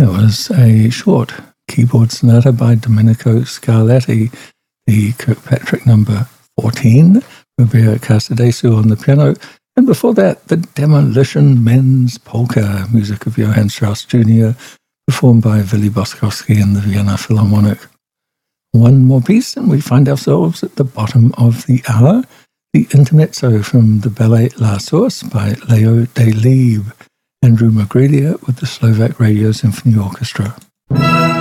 That was a short keyboard sonata by Domenico Scarlatti, the Kirkpatrick number 14, Roberto Casadesu on the piano, and before that, the Demolition Men's Polka, music of Johann Strauss Jr., performed by Willy Boskowski and the Vienna Philharmonic. One more piece, and we find ourselves at the bottom of the hour, the Intermezzo from the ballet La Source by Leo Delibes, Andrew Magrilia with the Slovak Radio Symphony Orchestra.